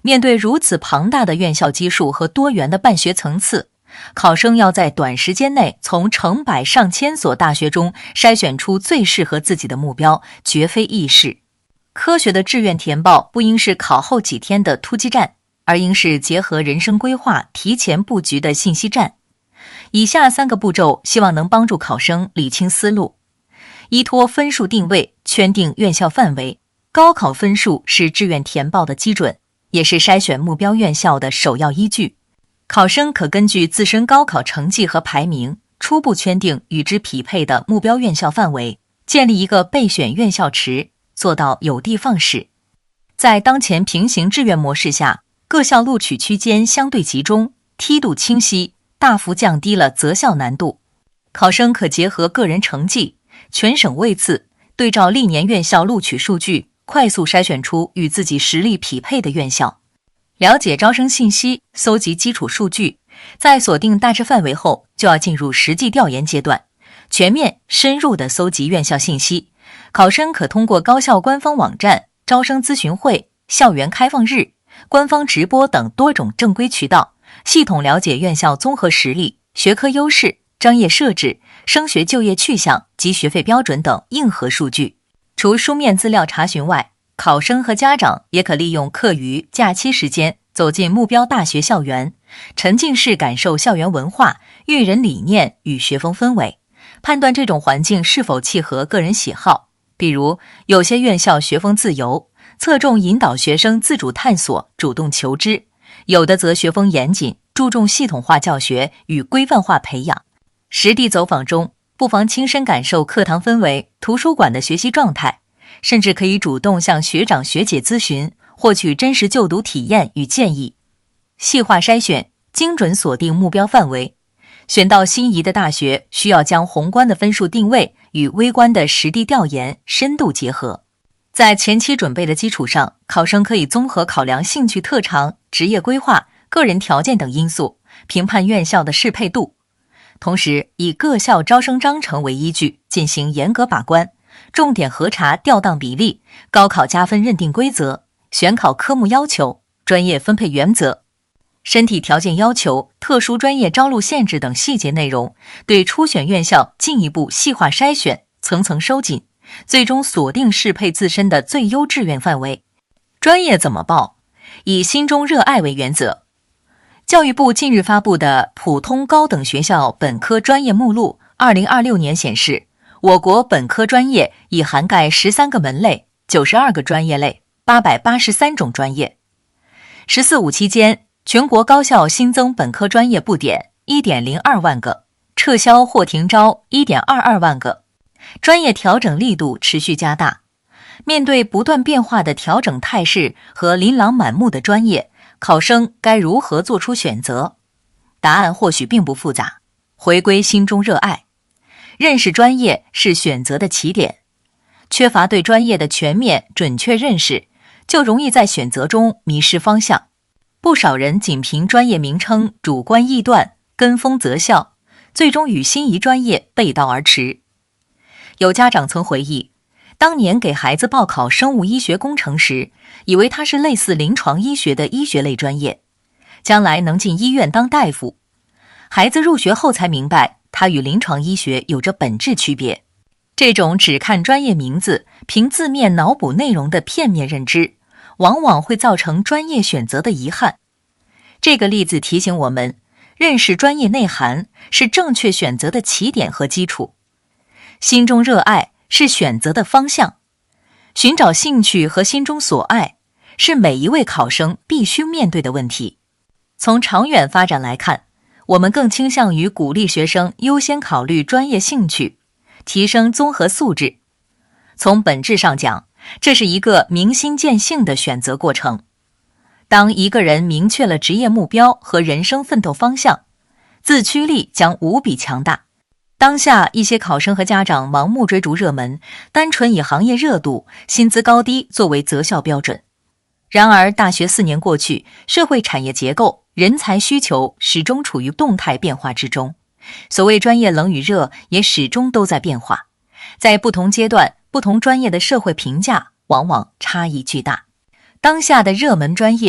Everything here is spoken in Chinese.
面对如此庞大的院校基数和多元的办学层次，考生要在短时间内从成百上千所大学中筛选出最适合自己的目标，绝非易事。科学的志愿填报不应是考后几天的突击战，而应是结合人生规划、提前布局的信息战。以下3个步骤希望能帮助考生理清思路。依托分数定位，圈定院校范围。高考分数是志愿填报的基准，也是筛选目标院校的首要依据。考生可根据自身高考成绩和排名，初步圈定与之匹配的目标院校范围，建立一个备选院校池，做到有的放矢。在当前平行志愿模式下，各校录取区间相对集中，梯度清晰，大幅降低了择校难度。考生可结合个人成绩、全省位次，对照历年院校录取数据，快速筛选出与自己实力匹配的院校。了解招生信息，搜集基础数据，在锁定大致范围后，就要进入实际调研阶段，全面深入地搜集院校信息。考生可通过高校官方网站、招生咨询会、校园开放日、官方直播等多种正规渠道，系统了解院校综合实力、学科优势、专业设置、升学就业去向及学费标准等硬核数据。除书面资料查询外，考生和家长也可利用课余、假期时间走进目标大学校园，沉浸式感受校园文化、育人理念与学风氛围，判断这种环境是否契合个人喜好。比如，有些院校学风自由，侧重引导学生自主探索、主动求知；有的则学风严谨，注重系统化教学与规范化培养。实地走访中，不妨亲身感受课堂氛围、图书馆的学习状态，甚至可以主动向学长学姐咨询，获取真实就读体验与建议。细化筛选，精准锁定目标范围。选到心仪的大学，需要将宏观的分数定位与微观的实地调研深度结合。在前期准备的基础上，考生可以综合考量兴趣特长、职业规划、个人条件等因素，评判院校的适配度。同时，以各校招生章程为依据，进行严格把关，重点核查调档比例、高考加分认定规则、选考科目要求、专业分配原则、身体条件要求、特殊专业招录限制等细节内容，对初选院校进一步细化筛选，层层收紧，最终锁定适配自身的最优志愿范围。专业怎么报？以心中热爱为原则。教育部近日发布的普通高等学校本科专业目录2026年显示，我国本科专业已涵盖13个门类、92个专业类、883种专业。“十四五”期间，全国高校新增本科专业布点 1.02 万个，撤销或停招 1.22 万个，专业调整力度持续加大。面对不断变化的调整态势和琳琅满目的专业，考生该如何做出选择？答案或许并不复杂，回归心中热爱。认识专业是选择的起点，缺乏对专业的全面准确认识，就容易在选择中迷失方向。不少人仅凭专业名称主观臆断，跟风择校，最终与心仪专业背道而驰。有家长曾回忆，当年给孩子报考生物医学工程时，以为它是类似临床医学的医学类专业，将来能进医院当大夫。孩子入学后才明白，它与临床医学有着本质区别。这种只看专业名字，凭字面脑补内容的片面认知，往往会造成专业选择的遗憾。这个例子提醒我们，认识专业内涵是正确选择的起点和基础。心中热爱是选择的方向，寻找兴趣和心中所爱是每一位考生必须面对的问题。从长远发展来看，我们更倾向于鼓励学生优先考虑专业兴趣，提升综合素质。从本质上讲，这是一个明心见性的选择过程。当一个人明确了职业目标和人生奋斗方向，自驱力将无比强大。当下一些考生和家长盲目追逐热门，单纯以行业热度、薪资高低作为择校标准。然而大学4年过去，社会产业结构、人才需求始终处于动态变化之中，所谓专业冷与热也始终都在变化。在不同阶段，不同专业的社会评价往往差异巨大。当下的热门专业